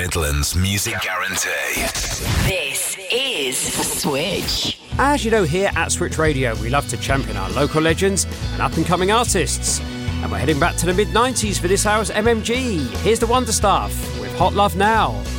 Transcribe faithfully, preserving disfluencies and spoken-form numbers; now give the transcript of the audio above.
Midlands Music Guarantee. This is Switch. As you know, here at Switch Radio, we love to champion our local legends and up-and-coming artists. And we're heading back to the mid nineties for this hour's M M G. Here's the Wonder Stuff with Hot Love Now.